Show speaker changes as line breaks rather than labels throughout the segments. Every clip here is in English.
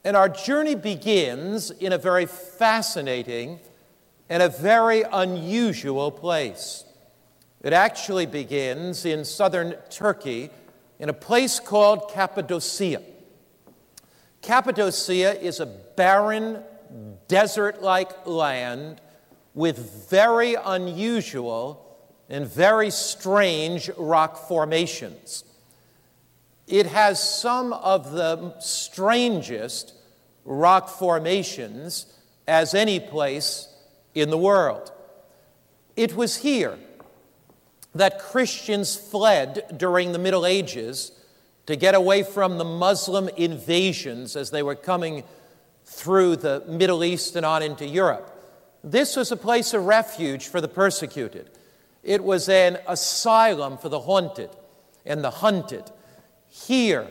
And our journey begins in a very fascinating and a very unusual place. It actually begins in southern Turkey in a place called Cappadocia. Cappadocia is a barren, desert-like land with very unusual and very strange rock formations. It has some of the strangest rock formations as any place in the world. It was here that Christians fled during the Middle Ages to get away from the Muslim invasions as they were coming through the Middle East and on into Europe. This was a place of refuge for the persecuted. It was an asylum for the haunted and the hunted. Here,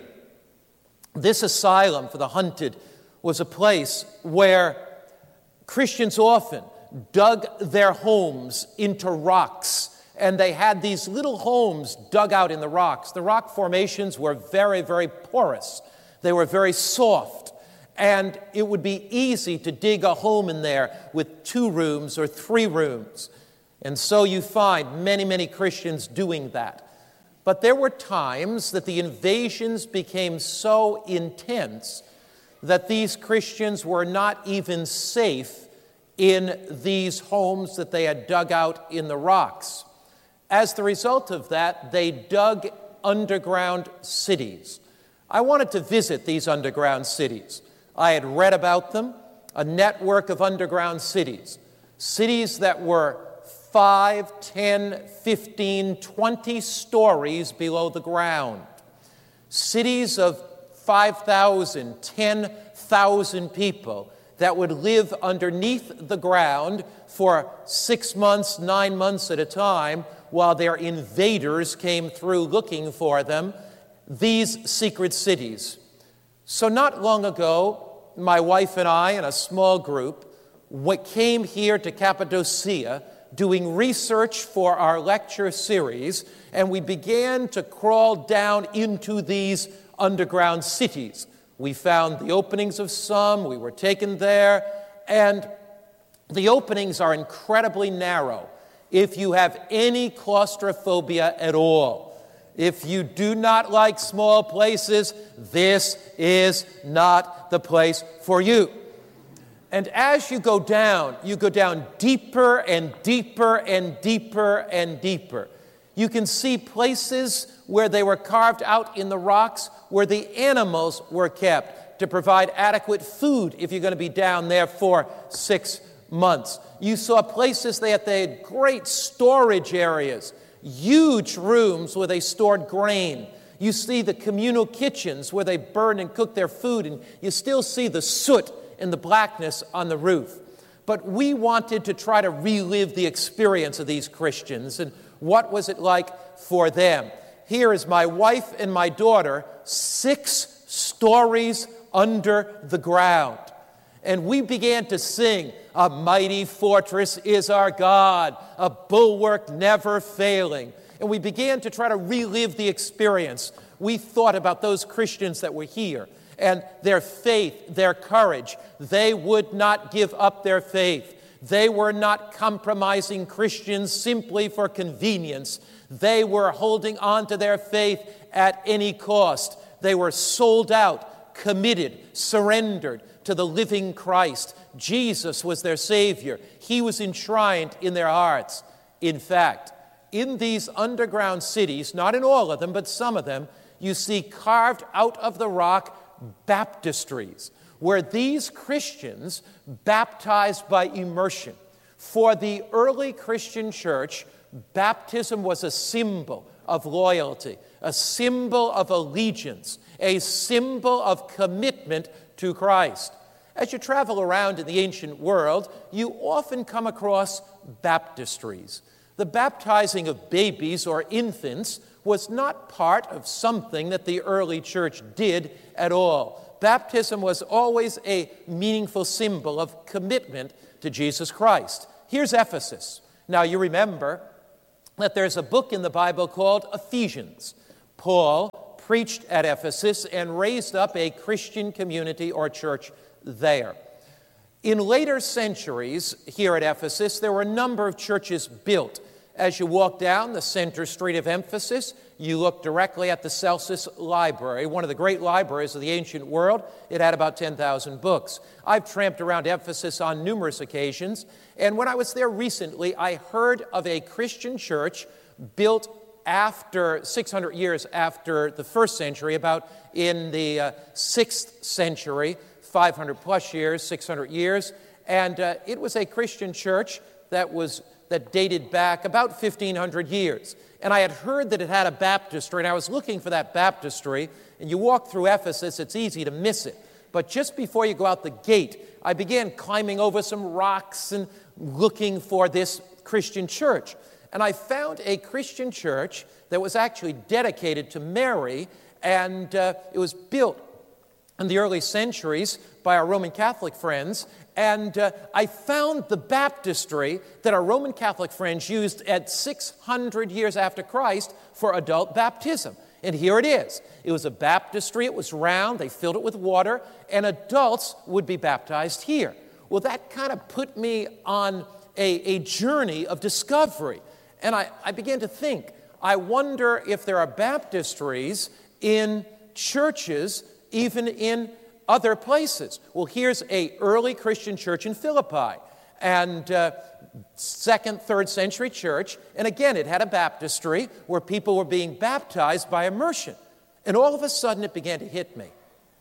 this asylum for the hunted was a place where Christians often dug their homes into rocks, and they had these little homes dug out in the rocks. The rock formations were very, very porous. They were very soft, and it would be easy to dig a home in there with 2 rooms or 3 rooms. And so you find many, many Christians doing that. But there were times that the invasions became so intense that these Christians were not even safe in these homes that they had dug out in the rocks. As the result of that, they dug underground cities. I wanted to visit these underground cities. I had read about them, a network of underground cities, cities that were 5, 10, 15, 20 stories below the ground. Cities of 5,000, 10,000 people that would live underneath the ground for 6 months, 9 months at a time while their invaders came through looking for them, these secret cities. So not long ago, my wife and I and a small group came here to Cappadocia doing research for our lecture series, and we began to crawl down into these underground cities. We found the openings of some, we were taken there, and the openings are incredibly narrow. If you have any claustrophobia at all, if you do not like small places, this is not the place for you. And as you go down deeper and deeper and deeper and deeper. You can see places where they were carved out in the rocks where the animals were kept to provide adequate food if you're going to be down there for 6 months. You saw places they had great storage areas, huge rooms where they stored grain. You see the communal kitchens where they burned and cooked their food, and you still see the soot and the blackness on the roof. But we wanted to try to relive the experience of these Christians, and what was it like for them? Here is my wife and my daughter, 6 stories under the ground. And we began to sing, "A mighty fortress is our God, a bulwark never failing." And we began to try to relive the experience. We thought about those Christians that were here and their faith, their courage. They would not give up their faith. They were not compromising Christians simply for convenience. They were holding on to their faith at any cost. They were sold out, committed, surrendered to the living Christ. Jesus was their Savior. He was enshrined in their hearts. In fact, in these underground cities, not in all of them, but some of them, you see carved out of the rock baptistries, where these Christians baptized by immersion. For the early Christian church, baptism was a symbol of loyalty, a symbol of allegiance, a symbol of commitment to Christ. As you travel around in the ancient world, you often come across baptistries. The baptizing of babies or infants was not part of something that the early church did at all. Baptism was always a meaningful symbol of commitment to Jesus Christ. Here's Ephesus. Now you remember that there's a book in the Bible called Ephesians. Paul preached at Ephesus and raised up a Christian community or church there. In later centuries here at Ephesus, there were a number of churches built. As you walk down the center street of Ephesus, you look directly at the Celsus Library, one of the great libraries of the ancient world. It had about 10,000 books. I've tramped around Ephesus on numerous occasions, and when I was there recently, I heard of a Christian church built after 600 years after the first century, about in the 6th century, 500 plus years, 600 years, and it was a Christian church that dated back about 1,500 years. And I had heard that it had a baptistry, and I was looking for that baptistry, and you walk through Ephesus, it's easy to miss it. But just before you go out the gate, I began climbing over some rocks and looking for this Christian church. And I found a Christian church that was actually dedicated to Mary, and it was built in the early centuries by our Roman Catholic friends. And I found the baptistry that our Roman Catholic friends used at 600 years after Christ for adult baptism. And here it is. It was a baptistry. It was round. They filled it with water, and adults would be baptized here. Well, that kind of put me on a journey of discovery. And I began to think, I wonder if there are baptistries in churches, even in other places. Well, here's an early Christian church in Philippi, and 2nd, 3rd century church, and again, it had a baptistry where people were being baptized by immersion. And all of a sudden, it began to hit me.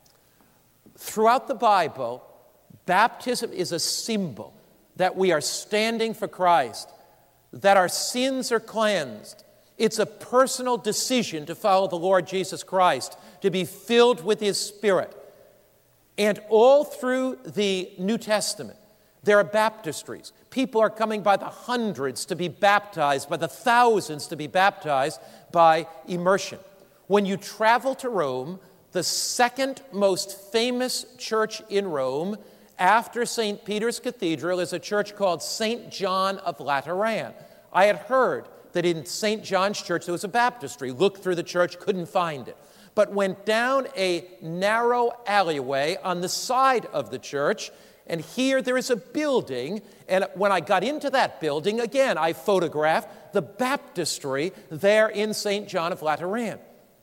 Throughout the Bible, baptism is a symbol that we are standing for Christ, that our sins are cleansed. It's a personal decision to follow the Lord Jesus Christ, to be filled with His Spirit. And all through the New Testament, there are baptistries. People are coming by the hundreds to be baptized, by the thousands to be baptized by immersion. When you travel to Rome, the second most famous church in Rome after St. Peter's Cathedral is a church called St. John of Lateran. I had heard that in St. John's Church there was a baptistry. Looked through the church, couldn't find it. But went down a narrow alleyway on the side of the church, and here there is a building, and when I got into that building, again, I photographed the baptistry there in St. John of Lateran.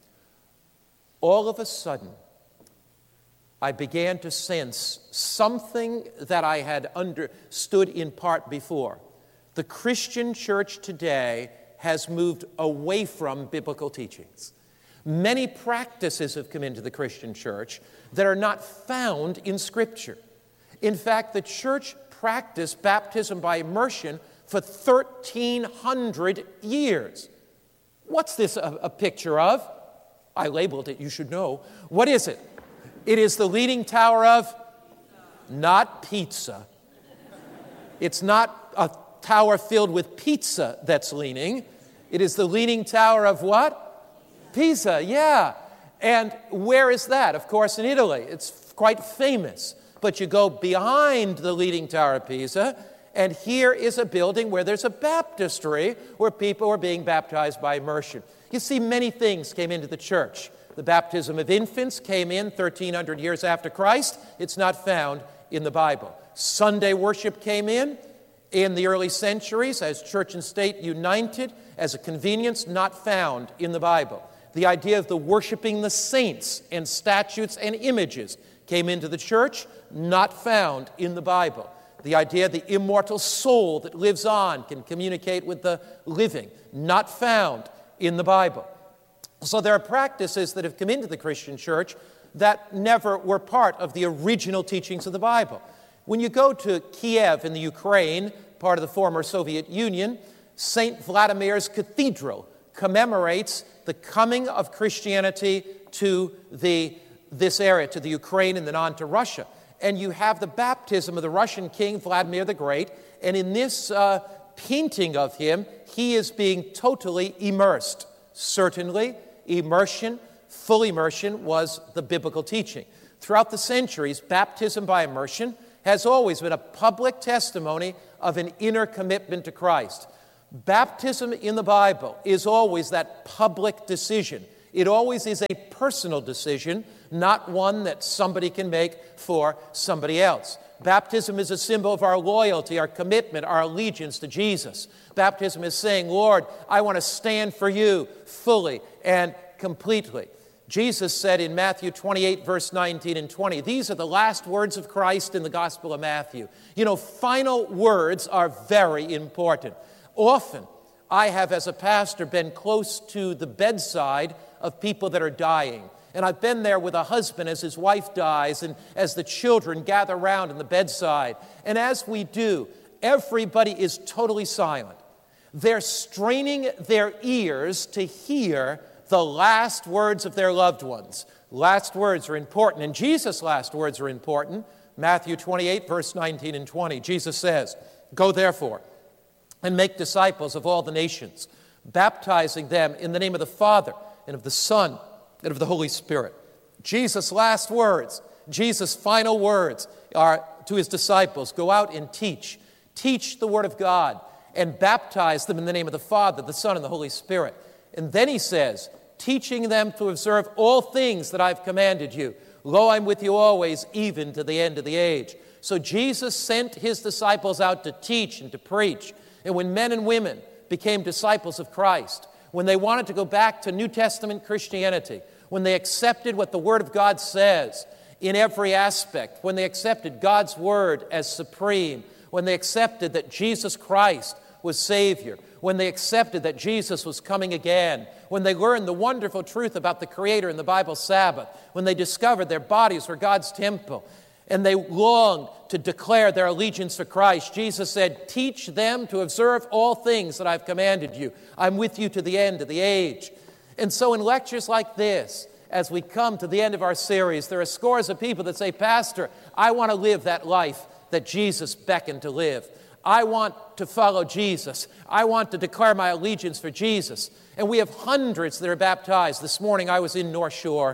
All of a sudden, I began to sense something that I had understood in part before. The Christian church today has moved away from biblical teachings. Many practices have come into the Christian church that are not found in Scripture. In fact, the church practiced baptism by immersion for 1,300 years. What's this a picture of? I labeled it, you should know. What is it? It is the Leaning Tower of? Not Pisa. It's not a tower filled with pizza that's leaning. It is the Leaning Tower of what? Pisa, yeah. And where is that? Of course, in Italy. It's quite famous. But you go behind the Leaning Tower of Pisa, and here is a building where there's a baptistry where people are being baptized by immersion. You see, many things came into the church. The baptism of infants came in 1,300 years after Christ. It's not found in the Bible. Sunday worship came in the early centuries as church and state united as a convenience, not found in the Bible. The idea of the worshiping the saints and statues and images came into the church, not found in the Bible. The idea of the immortal soul that lives on, can communicate with the living, not found in the Bible. So there are practices that have come into the Christian church that never were part of the original teachings of the Bible. When you go to Kiev in the Ukraine, part of the former Soviet Union, St. Vladimir's Cathedral commemorates the coming of Christianity to this area, to the Ukraine and then on to Russia. And you have the baptism of the Russian king, Vladimir the Great, and in this painting of him, he is being totally immersed. Certainly, immersion, full immersion, was the biblical teaching. Throughout the centuries, baptism by immersion has always been a public testimony of an inner commitment to Christ. Baptism in the Bible is always that public decision. It always is a personal decision, not one that somebody can make for somebody else. Baptism is a symbol of our loyalty, our commitment, our allegiance to Jesus. Baptism is saying, Lord, I want to stand for you fully and completely. Jesus said in Matthew 28, verse 19 and 20, these are the last words of Christ in the Gospel of Matthew. You know, final words are very important. Often, I have, as a pastor, been close to the bedside of people that are dying. And I've been there with a husband as his wife dies and as the children gather around in the bedside. And as we do, everybody is totally silent. They're straining their ears to hear the last words of their loved ones. Last words are important, and Jesus' last words are important. Matthew 28, verse 19 and 20. Jesus says, go therefore and make disciples of all the nations, baptizing them in the name of the Father and of the Son and of the Holy Spirit. Jesus' last words, Jesus' final words are to his disciples, go out and teach. Teach the Word of God and baptize them in the name of the Father, the Son, and the Holy Spirit. And then he says, teaching them to observe all things that I've commanded you. Lo, I'm with you always, even to the end of the age. So Jesus sent his disciples out to teach and to preach. And when men and women became disciples of Christ, when they wanted to go back to New Testament Christianity, when they accepted what the Word of God says in every aspect, when they accepted God's Word as supreme, when they accepted that Jesus Christ was Savior, when they accepted that Jesus was coming again, when they learned the wonderful truth about the Creator in the Bible Sabbath, when they discovered their bodies were God's temple, and they longed to declare their allegiance for Christ, Jesus said, teach them to observe all things that I've commanded you. I'm with you to the end of the age. And so in lectures like this, as we come to the end of our series, there are scores of people that say, Pastor, I want to live that life that Jesus beckoned to live. I want to follow Jesus. I want to declare my allegiance for Jesus. And we have hundreds that are baptized. This morning I was in North Shore,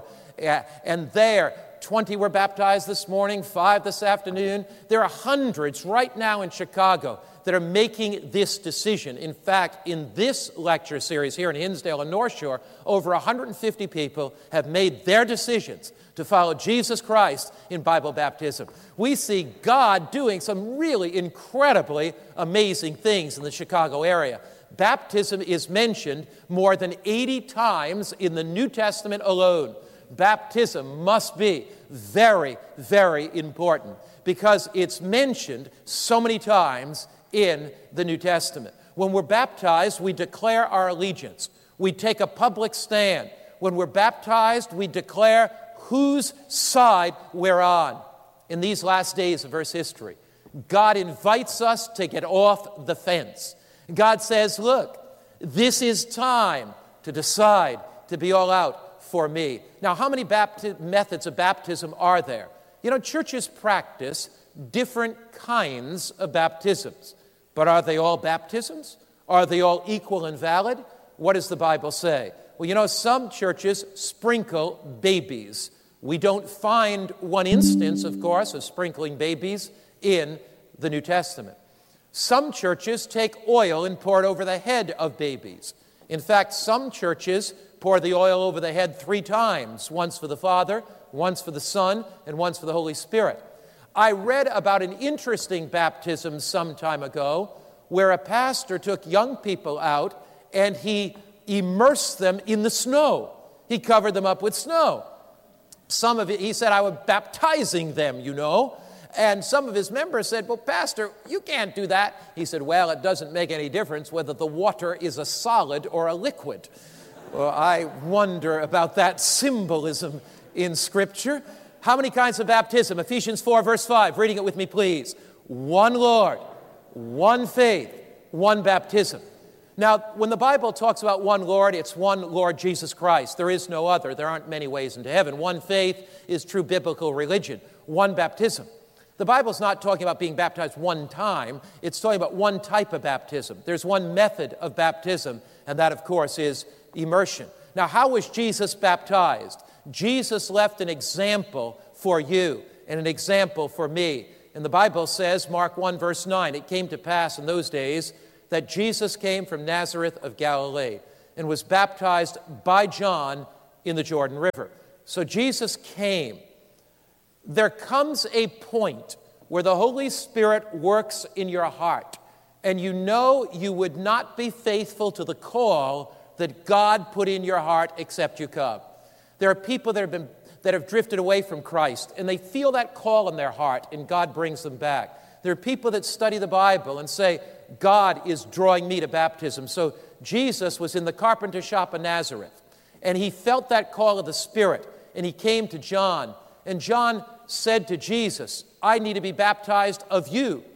and there 20 were baptized this morning, 5 this afternoon. There are hundreds right now in Chicago that are making this decision. In fact, in this lecture series here in Hinsdale and North Shore, over 150 people have made their decisions to follow Jesus Christ in Bible baptism. We see God doing some really incredibly amazing things in the Chicago area. Baptism is mentioned more than 80 times in the New Testament alone. Baptism must be very, very important because it's mentioned so many times in the New Testament. When we're baptized, we declare our allegiance. We take a public stand. When we're baptized, we declare whose side we're on. In these last days of Earth's history, God invites us to get off the fence. God says, look, this is time to decide to be all out for me. Now, how many methods of baptism are there? You know, churches practice different kinds of baptisms. But are they all baptisms? Are they all equal and valid? What does the Bible say? Well, you know, some churches sprinkle babies. We don't find one instance, of course, of sprinkling babies in the New Testament. Some churches take oil and pour it over the head of babies. In fact, some churches pour the oil over the head 3 times, once for the Father, once for the Son, and once for the Holy Spirit. I read about an interesting baptism some time ago where a pastor took young people out and he immersed them in the snow. He covered them up with snow. Some of it, he said, I was baptizing them, you know. And some of his members said, well, Pastor, you can't do that. He said, well, it doesn't make any difference whether the water is a solid or a liquid. Well, I wonder about that symbolism in Scripture. How many kinds of baptism? Ephesians 4, verse 5. Reading it with me, please. One Lord, one faith, one baptism. Now, when the Bible talks about one Lord, it's one Lord Jesus Christ. There is no other. There aren't many ways into heaven. One faith is true biblical religion. One baptism. The Bible's not talking about being baptized one time. It's talking about one type of baptism. There's one method of baptism, and that, of course, is immersion. Now, how was Jesus baptized? Jesus left an example for you and an example for me. And the Bible says, Mark 1, verse 9, it came to pass in those days that Jesus came from Nazareth of Galilee and was baptized by John in the Jordan River. So Jesus came. There comes a point where the Holy Spirit works in your heart, and you know you would not be faithful to the call that God put in your heart except you come. There are people that have drifted away from Christ, and they feel that call in their heart, and God brings them back. There are people that study the Bible and say, God is drawing me to baptism. So Jesus was in the carpenter shop of Nazareth, and he felt that call of the Spirit, and he came to John, and John said to Jesus, I need to be baptized of you.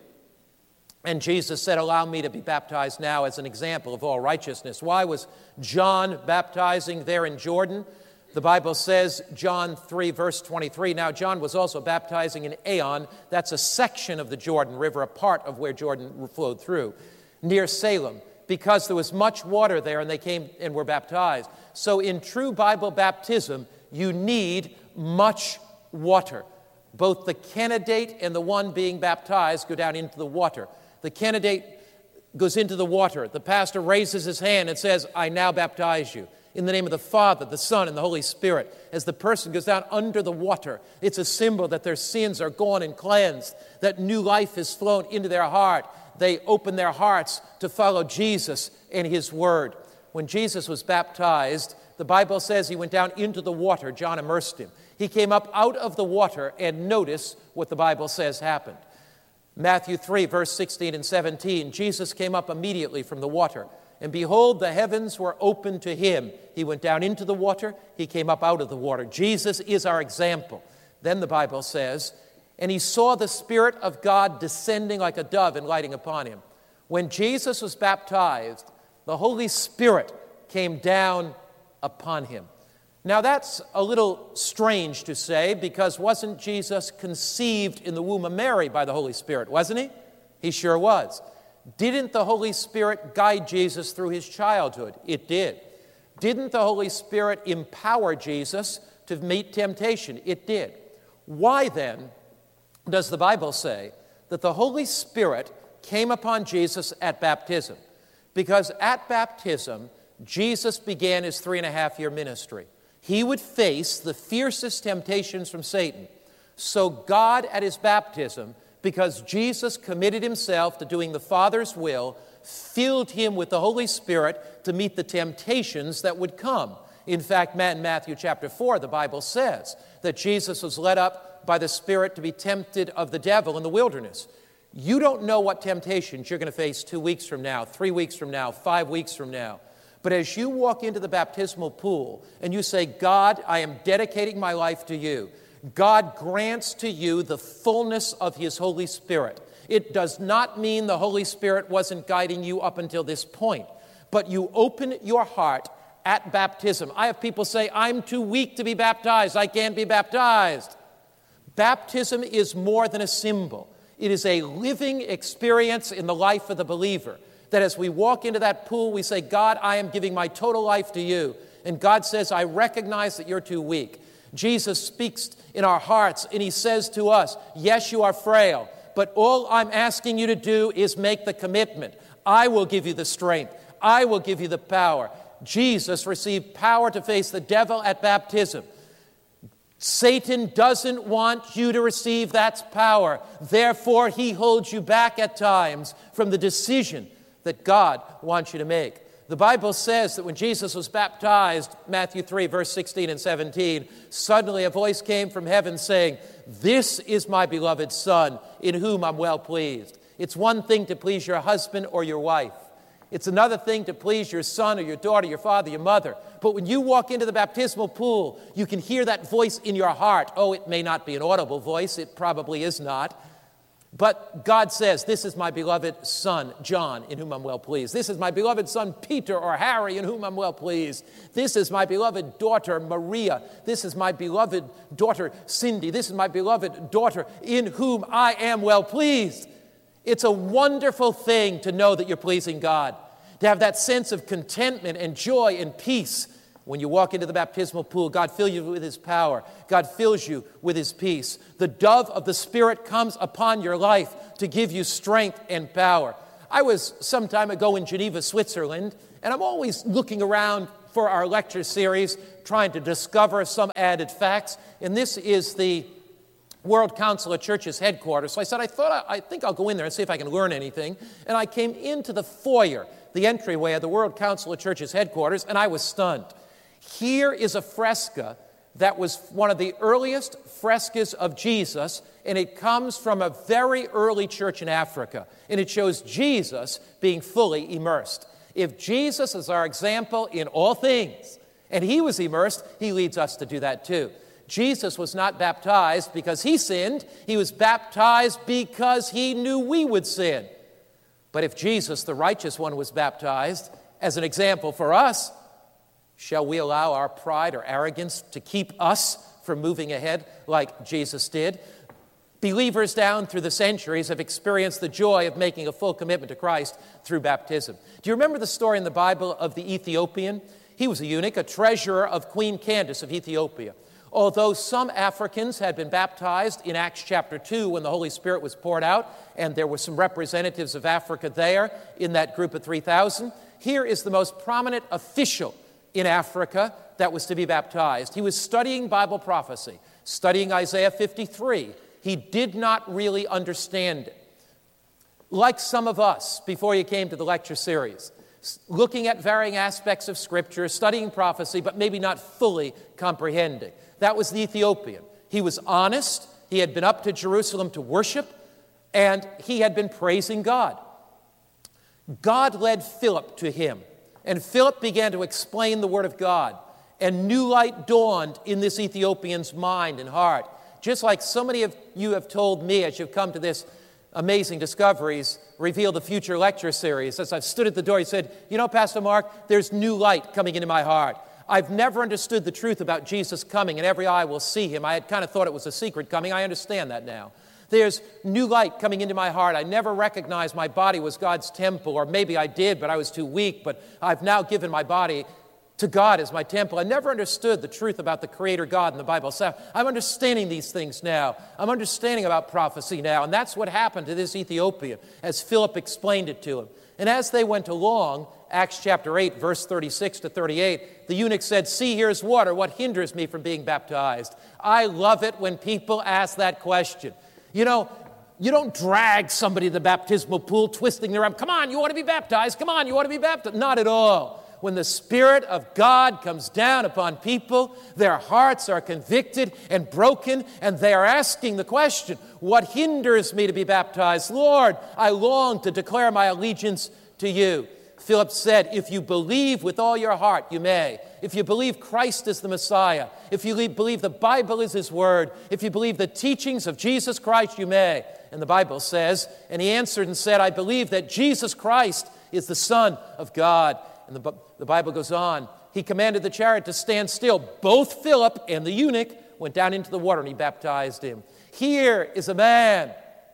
And Jesus said, allow me to be baptized now as an example of all righteousness. Why was John baptizing there in Jordan? The Bible says, John 3, verse 23, now John was also baptizing in Aenon. That's a section of the Jordan River, a part of where Jordan flowed through, near Salem, because there was much water there, and they came and were baptized. So in true Bible baptism, you need much water. Both the candidate and the one being baptized go down into the water. The candidate goes into the water. The pastor raises his hand and says, I now baptize you. In the name of the Father, the Son, and the Holy Spirit. As the person goes down under the water, it's a symbol that their sins are gone and cleansed, that new life has flown into their heart. They open their hearts to follow Jesus and his word. When Jesus was baptized, the Bible says he went down into the water. John immersed him. He came up out of the water, and notice what the Bible says happened. Matthew 3, verse 16 and 17, Jesus came up immediately from the water. And behold, the heavens were opened to him. He went down into the water. He came up out of the water. Jesus is our example. Then the Bible says, and he saw the Spirit of God descending like a dove and lighting upon him. When Jesus was baptized, the Holy Spirit came down upon him. Now that's a little strange to say, because wasn't Jesus conceived in the womb of Mary by the Holy Spirit, wasn't he? He sure was. Didn't the Holy Spirit guide Jesus through his childhood? It did. Didn't the Holy Spirit empower Jesus to meet temptation? It did. Why then does the Bible say that the Holy Spirit came upon Jesus at baptism? Because at baptism, Jesus began his 3.5-year ministry. He would face the fiercest temptations from Satan. So God at his baptism, because Jesus committed himself to doing the Father's will, filled him with the Holy Spirit to meet the temptations that would come. In fact, in Matthew chapter 4, the Bible says that Jesus was led up by the Spirit to be tempted of the devil in the wilderness. You don't know what temptations you're going to face 2 weeks from now, 3 weeks from now, 5 weeks from now. But as you walk into the baptismal pool and you say, God, I am dedicating my life to you, God grants to you the fullness of his Holy Spirit. It does not mean the Holy Spirit wasn't guiding you up until this point, but you open your heart at baptism. I have people say, I'm too weak to be baptized. I can't be baptized. Baptism is more than a symbol. It is a living experience in the life of the believer. That as we walk into that pool, we say, God, I am giving my total life to you. And God says, I recognize that you're too weak. Jesus speaks in our hearts, and he says to us, yes, you are frail, but all I'm asking you to do is make the commitment. I will give you the strength. I will give you the power. Jesus received power to face the devil at baptism. Satan doesn't want you to receive that power. Therefore, he holds you back at times from the decision that God wants you to make. The Bible says that when Jesus was baptized, Matthew 3, verse 16 and 17, suddenly a voice came from heaven saying, this is my beloved Son, in whom I'm well pleased. It's one thing to please your husband or your wife. It's another thing to please your son or your daughter, your father, your mother. But when you walk into the baptismal pool, you can hear that voice in your heart. Oh, it may not be an audible voice. It probably is not. But God says, this is my beloved son, John, in whom I'm well pleased. This is my beloved son, Peter or Harry, in whom I'm well pleased. This is my beloved daughter, Maria. This is my beloved daughter, Cindy. This is my beloved daughter, in whom I am well pleased. It's a wonderful thing to know that you're pleasing God, to have that sense of contentment and joy and peace. When you walk into the baptismal pool, God fills you with his power. God fills you with his peace. The dove of the Spirit comes upon your life to give you strength and power. I was some time ago in Geneva, Switzerland, and I'm always looking around for our lecture series, trying to discover some added facts. And this is the World Council of Churches headquarters. So I said, I think I'll go in there and see if I can learn anything. And I came into the foyer, the entryway of the World Council of Churches headquarters, and I was stunned. Here is a fresco that was one of the earliest frescoes of Jesus, and it comes from a very early church in Africa, and it shows Jesus being fully immersed. If Jesus is our example in all things, and he was immersed, he leads us to do that too. Jesus was not baptized because he sinned. He was baptized because he knew we would sin. But if Jesus, the righteous one, was baptized as an example for us, shall we allow our pride or arrogance to keep us from moving ahead like Jesus did? Believers down through the centuries have experienced the joy of making a full commitment to Christ through baptism. Do you remember the story in the Bible of the Ethiopian? He was a eunuch, a treasurer of Queen Candace of Ethiopia. Although some Africans had been baptized in Acts chapter 2 when the Holy Spirit was poured out, and there were some representatives of Africa there in that group of 3,000, here is the most prominent official in Africa that was to be baptized. He was studying Bible prophecy, studying Isaiah 53. He did not really understand it. Like some of us, before you came to the lecture series, looking at varying aspects of Scripture, studying prophecy, but maybe not fully comprehending. That was the Ethiopian. He was honest. He had been up to Jerusalem to worship, and he had been praising God. God led Philip to him, and Philip began to explain the Word of God, and new light dawned in this Ethiopian's mind and heart. Just like so many of you have told me as you've come to this Amazing Discoveries Reveal the Future lecture series. As I've stood at the door, he said, you know, Pastor Mark, there's new light coming into my heart. I've never understood the truth about Jesus coming, and every eye will see him. I had kind of thought it was a secret coming. I understand that now. There's new light coming into my heart. I never recognized my body was God's temple, or maybe I did, but I was too weak. But I've now given my body to God as my temple. I never understood the truth about the Creator God in the Bible. So I'm understanding these things now. I'm understanding about prophecy now. And that's what happened to this Ethiopian as Philip explained it to him. And as they went along, Acts chapter 8, verse 36 to 38, the eunuch said, see, here's water. What hinders me from being baptized? I love it when people ask that question. You know, you don't drag somebody to the baptismal pool twisting their arm. Come on, you want to be baptized. Come on, you want to be baptized. Not at all. When the Spirit of God comes down upon people, their hearts are convicted and broken, and they are asking the question, what hinders me to be baptized? Lord, I long to declare my allegiance to you. Philip said, if you believe with all your heart, you may. If you believe Christ is the Messiah, if you believe the Bible is his word, if you believe the teachings of Jesus Christ, you may. And the Bible says, and he answered and said, I believe that Jesus Christ is the Son of God. And the Bible goes on. He commanded the chariot to stand still. Both Philip and the eunuch went down into the water, and he baptized him. Here is a man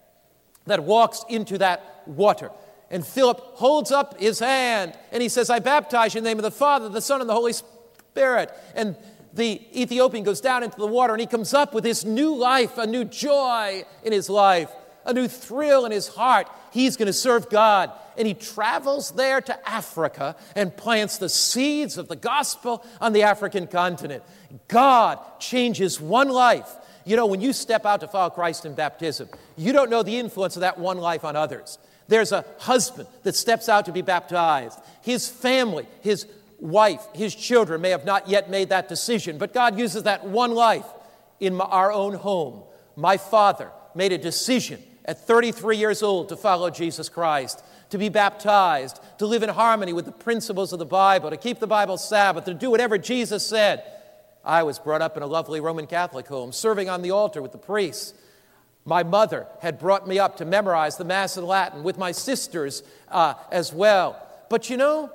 that walks into that water. And Philip holds up his hand, and he says, I baptize you in the name of the Father, the Son, and the Holy Spirit. And the Ethiopian goes down into the water, and he comes up with this new life, a new joy in his life, a new thrill in his heart. He's going to serve God. And he travels there to Africa and plants the seeds of the gospel on the African continent. God changes one life. You know, when you step out to follow Christ in baptism, you don't know the influence of that one life on others. There's a husband that steps out to be baptized. His family, his wife, his children may have not yet made that decision, but God uses that one life in our own home. My father made a decision at 33 years old to follow Jesus Christ, to be baptized, to live in harmony with the principles of the Bible, to keep the Bible Sabbath, to do whatever Jesus said. I was brought up in a lovely Roman Catholic home, serving on the altar with the priests. My mother had brought me up to memorize the Mass in Latin with my sisters as well. But you know,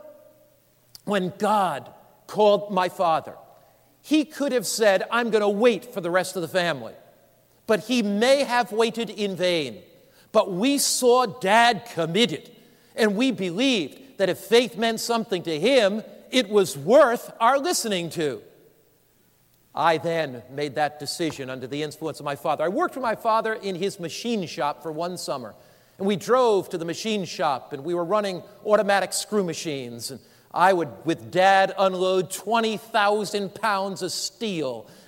when God called my father, he could have said, I'm going to wait for the rest of the family. But he may have waited in vain. But we saw Dad committed, and we believed that if faith meant something to him, it was worth our listening to. I then made that decision under the influence of my father. I worked for my father in his machine shop for one summer. And we drove to the machine shop, and we were running automatic screw machines. And I would, with Dad, unload 20,000 pounds of steel